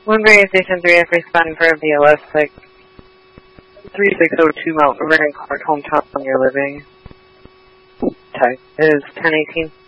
One Brave Station 3, if responding for a BLS, like 3602 Mount Vernon Court, hometown you're living. Type is 1018.